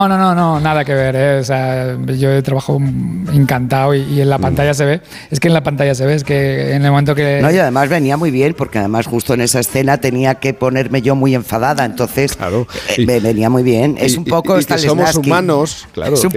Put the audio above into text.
No, nada que ver, ¿eh? O sea, yo he trabajado encantado y en la pantalla se ve. Es que en la pantalla se ve, es que en el momento que... No, y además venía muy bien, porque además justo en esa escena tenía que ponerme yo muy enfadada, entonces Claro. me venía muy bien. Es un poco y que somos Stanislavski. humanos, claro. Es un